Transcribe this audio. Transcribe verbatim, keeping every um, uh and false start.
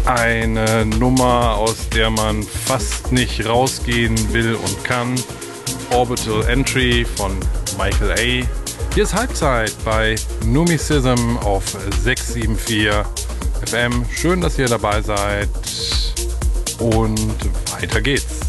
Eine Nummer, aus der man fast nicht rausgehen will und kann. Orbital Entry von Michael A. Hier ist Halbzeit bei Numisysm auf sechs sieben vier F M. Schön, dass ihr dabei seid. Und weiter geht's.